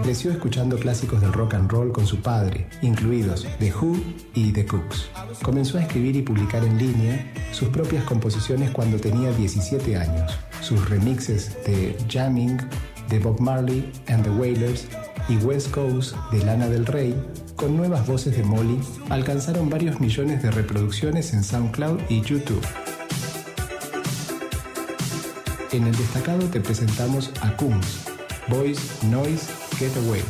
Creció escuchando clásicos del rock and roll con su padre, incluidos The Who y The Cooks. Comenzó a escribir y publicar en línea sus propias composiciones cuando tenía 17 años. Sus remixes de Jamming de Bob Marley and the Wailers y West Coast de Lana del Rey, con nuevas voces de Molly, alcanzaron varios millones de reproducciones en SoundCloud y YouTube. En el destacado te presentamos a Kungs, Boys Noise Get Away.